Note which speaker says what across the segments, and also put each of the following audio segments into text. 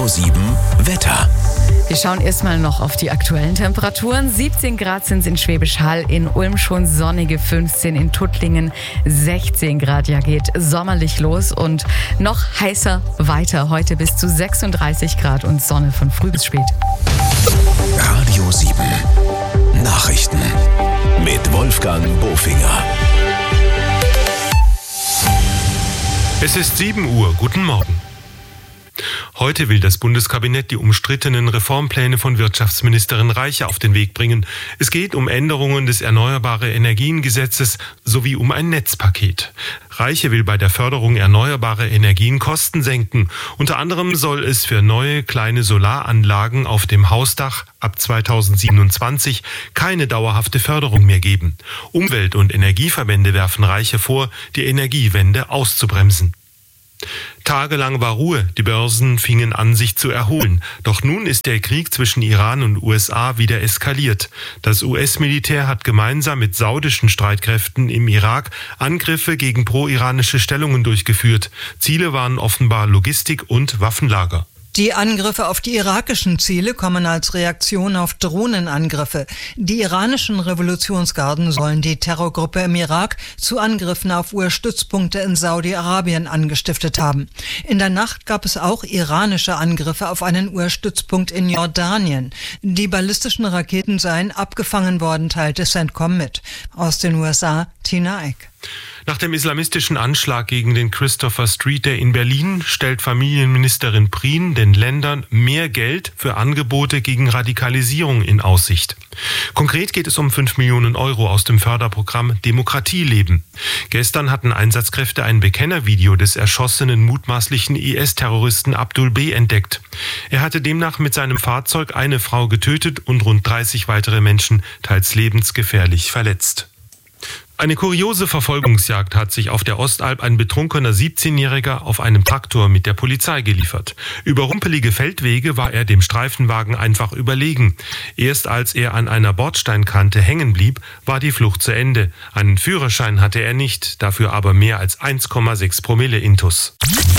Speaker 1: Radio 7 Wetter.
Speaker 2: Wir schauen erstmal noch auf die aktuellen Temperaturen. 17 Grad sind es in Schwäbisch Hall, in Ulm schon sonnige 15, in Tuttlingen 16 Grad. Ja, geht sommerlich los und noch heißer weiter. Heute bis zu 36 Grad und Sonne von früh bis spät.
Speaker 1: Radio 7 Nachrichten mit Wolfgang Bofinger.
Speaker 3: Es ist 7 Uhr. Guten Morgen. Heute will das Bundeskabinett die umstrittenen Reformpläne von Wirtschaftsministerin Reiche auf den Weg bringen. Es geht um Änderungen des Erneuerbare-Energien-Gesetzes sowie um ein Netzpaket. Reiche will bei der Förderung erneuerbarer Energien Kosten senken. Unter anderem soll es für neue kleine Solaranlagen auf dem Hausdach ab 2027 keine dauerhafte Förderung mehr geben. Umwelt- und Energieverbände werfen Reiche vor, die Energiewende auszubremsen. Tagelang war Ruhe, die Börsen fingen an, sich zu erholen. Doch nun ist der Krieg zwischen Iran und USA wieder eskaliert. Das US-Militär hat gemeinsam mit saudischen Streitkräften im Irak Angriffe gegen pro-iranische Stellungen durchgeführt. Ziele waren offenbar Logistik- und Waffenlager.
Speaker 4: Die Angriffe auf die irakischen Ziele kommen als Reaktion auf Drohnenangriffe. Die iranischen Revolutionsgarden sollen die Terrorgruppe im Irak zu Angriffen auf US-Stützpunkte in Saudi-Arabien angestiftet haben. In der Nacht gab es auch iranische Angriffe auf einen US-Stützpunkt in Jordanien. Die ballistischen Raketen seien abgefangen worden, teilte CENTCOM mit. Aus den USA, Tina Eck.
Speaker 3: Nach dem islamistischen Anschlag gegen den Christopher Street Day in Berlin stellt Familienministerin Prien den Ländern mehr Geld für Angebote gegen Radikalisierung in Aussicht. Konkret geht es um 5 Millionen Euro aus dem Förderprogramm Demokratie leben. Gestern hatten Einsatzkräfte ein Bekennervideo des erschossenen mutmaßlichen IS-Terroristen Abdul B. entdeckt. Er hatte demnach mit seinem Fahrzeug eine Frau getötet und rund 30 weitere Menschen teils lebensgefährlich verletzt. Eine kuriose Verfolgungsjagd hat sich auf der Ostalb ein betrunkener 17-Jähriger auf einem Traktor mit der Polizei geliefert. Über rumpelige Feldwege war er dem Streifenwagen einfach überlegen. Erst als er an einer Bordsteinkante hängen blieb, war die Flucht zu Ende. Einen Führerschein hatte er nicht, dafür aber mehr als 1,6 Promille Intus.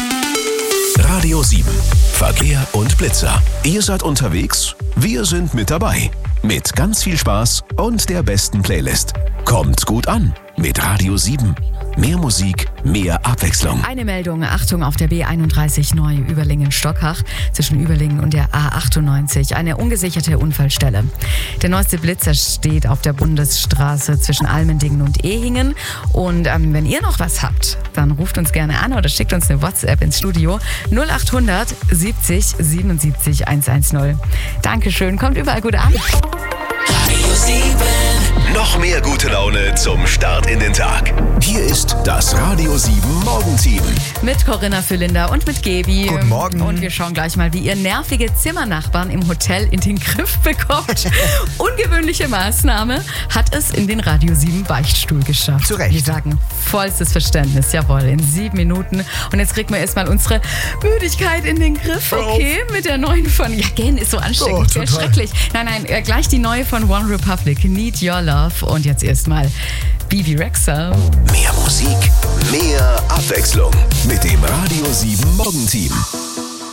Speaker 1: Radio 7 Verkehr und Blitzer. Ihr seid unterwegs? Wir sind mit dabei. Mit ganz viel Spaß und der besten Playlist. Kommt gut an mit Radio 7. Mehr Musik, mehr Abwechslung.
Speaker 2: Eine Meldung, Achtung auf der B31 neu Überlingen-Stockach zwischen Überlingen und der A98. Eine ungesicherte Unfallstelle. Der neueste Blitzer steht auf der Bundesstraße zwischen Almendingen und Ehingen. Und wenn ihr noch was habt, dann ruft uns gerne an oder schickt uns eine WhatsApp ins Studio 0800 70 77 110. Dankeschön, kommt überall gut an.
Speaker 1: Radio 7. Noch mehr gute Laune zum Start in den Tag. Hier ist das Radio 7 Morgenteam.
Speaker 2: Mit Corinna Füllender und mit Gebi.
Speaker 5: Guten Morgen.
Speaker 2: Und wir schauen gleich mal, wie ihr nervige Zimmernachbarn im Hotel in den Griff bekommt. Ungewöhnliche Maßnahme hat es in den Radio 7 Beichtstuhl geschafft.
Speaker 5: Zu Recht.
Speaker 2: Wir sagen vollstes Verständnis, jawohl, in 7 Minuten. Und jetzt kriegen wir erstmal unsere Müdigkeit in den Griff. Okay, mit der neuen von, ja, gehen ist so ansteckend, sehr schrecklich. Nein, gleich die neue von One Republic, Need Your Love. Und jetzt erstmal Bibi Rexha.
Speaker 1: Mehr Musik, mehr Abwechslung mit dem Radio 7 Morgenteam.